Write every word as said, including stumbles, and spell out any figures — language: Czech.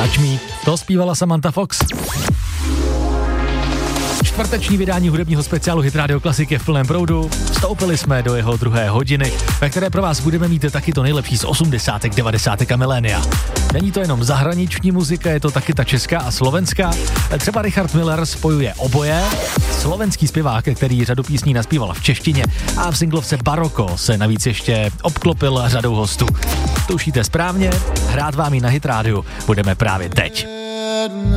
Touch Me, to zpívala Samantha Fox. Čtvrteční vydání hudebního speciálu Hit Radio Klasik je v plném proudu. Vstoupili jsme do jeho druhé hodiny, ve které pro vás budeme mít taky to nejlepší z osmdesátek, devadesátek a milénia. Není to jenom zahraniční muzika, je to taky ta česká a slovenská. Třeba Richard Miller spojuje oboje. Slovenský zpěvák, který řadu písní naspíval v češtině a v singlovce Baroko se navíc ještě obklopil řadou hostů. Tušíte správně, hrát vám ji na Hit Radio budeme právě teď.